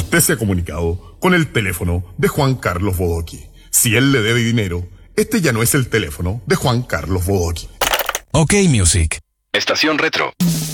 Usted se ha comunicado con el teléfono de Juan Carlos Bodoque. Si él le debe dinero, este ya no es el teléfono de Juan Carlos Bodoque. OK Music. Estación Retro.